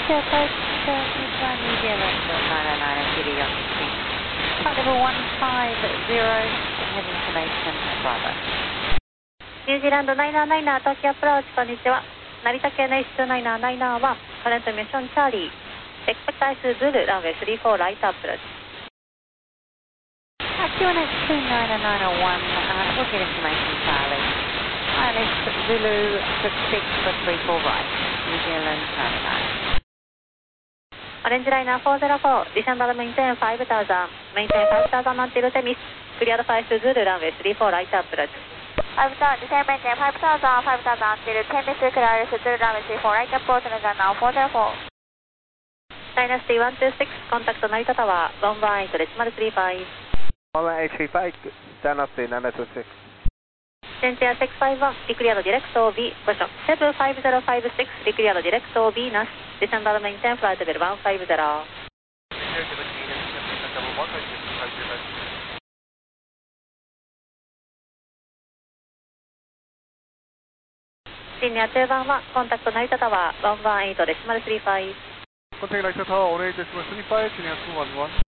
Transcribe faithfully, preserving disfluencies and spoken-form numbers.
Delta approach uh, Midway New Zealand nine oh nine and Kilo Yankee. Flight level one five zero, head information Bravo. ニュージーランドナイナーナイナー東京アプローチ、こんにちは。成田系のエイチツーナイナーナイナーはカレントミッションチャーリー、エクスペクタイスズルランウェイスリーフォーライトアップローチ。 Q N H two nine oh nine oh one, uh, we'll get information Charlie. I L S Zulu six for three four right, New Zealand nine oh nine. オレンジライナーフォーゼロフォー、ディシャンダルメインテンファイブタウザン、メインテンファイブタウザンマンティルテミス、クリアドファイスズルランウェイスリーフォーライトアップローチ。 five thousand, descend maintain five thousand, five thousand until ten meters clear, Zulu runway three four, right approach, and now four zero four. Dynasty one two six, contact 成田タワー、one one eight, decimal three five. one one eight three five, Dynasty nine two six. Cynthia six five one, declared direct O B, position seven five zero five six, declared direct O B, N A S, descend and maintain flight level one five zero. Senior two one one, contact 成田タワー、one one eight, decimal three five. Contact Narita Tower, one eight decimal three five, Senior two one one.